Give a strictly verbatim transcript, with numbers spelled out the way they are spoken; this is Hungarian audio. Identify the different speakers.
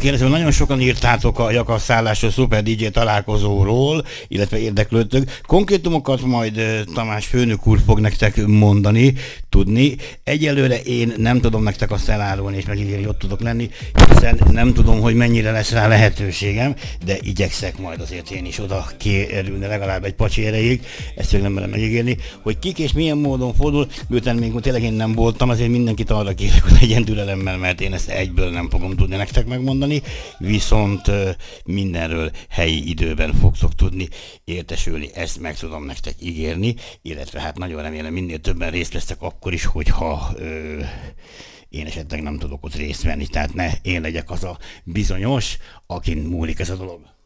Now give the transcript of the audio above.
Speaker 1: kérdezem, nagyon sokan írtátok a Jakabszállásról, Szuper dé dzsé találkozóról, illetve érdeklődtök. Konkrétumokat majd Tamás főnök úr fog nektek mondani, tudni. Egyelőre én nem tudom nektek azt elárulni, és megígérni, hogy ott tudok lenni, hiszen nem tudom, hogy mennyire lesz rá lehetőségem, de igyekszek majd azért én is oda kérülni legalább egy pacsi erejéig, ezt még nem merem megígérni, hogy kik és milyen módon fordul, miután még tényleg én nem voltam, azért mindenkit arra kérek, hogy legyen türelemmel, mert én ezt egyből nem fogom tudni nektek megmondani, viszont mindenről helyi időben fogtok tudni értesülni, ezt meg tudom nektek ígérni, illetve hát nagyon remélem minél többen részt vesztek akkor is, hogyha ö, én esetleg nem tudok ott részt venni, tehát ne én legyek az a bizonyos, akin múlik ez a dolog.